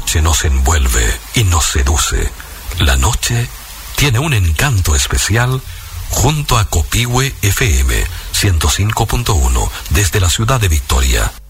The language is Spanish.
noche nos envuelve y nos seduce. La noche tiene un encanto especial junto a Copihue FM 105.1 desde la ciudad de Victoria.